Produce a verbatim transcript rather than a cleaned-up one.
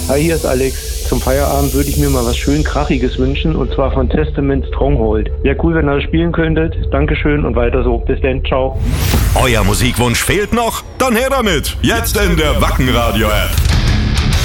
Hi, hier ist Alex. Zum Feierabend würde ich mir mal was schön Krachiges wünschen, und zwar von Testament Stronghold. Wäre cool, wenn ihr das spielen könntet. Dankeschön und weiter so. Bis dann, ciao. Euer Musikwunsch fehlt noch? Dann her damit. Jetzt in der Wacken Radio App.